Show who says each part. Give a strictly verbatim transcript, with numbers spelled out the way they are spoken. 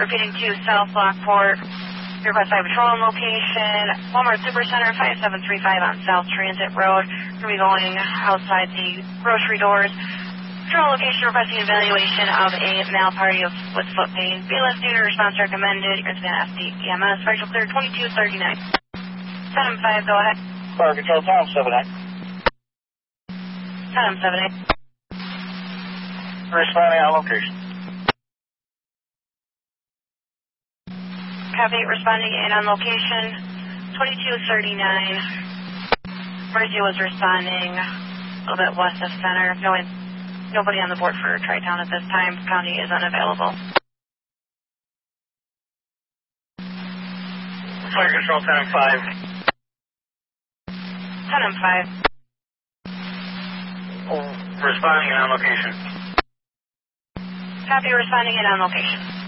Speaker 1: Repeating to South Lockport. Request five patrol on location. Walmart Supercenter five seven three five on South Transit Road. We're going to be going outside the grocery doors. Patrol location requesting evaluation of a male party of, with foot pain. B L S unit response recommended. You're going to F D E M S. Virtual clear twenty-two thirty-nine. seven five, go ahead.
Speaker 2: Fire Control, Tom seven eight.
Speaker 1: Tom seven eight.
Speaker 2: Responding on location.
Speaker 1: Copy, responding in on location. twenty-two thirty-nine. Mercy was responding a little bit west of center. No, nobody on the board for Tri-Town at this time. County is unavailable.
Speaker 2: Fire Control, ten five.
Speaker 1: ten and five.
Speaker 2: Responding on location.
Speaker 1: Copy, responding in on location.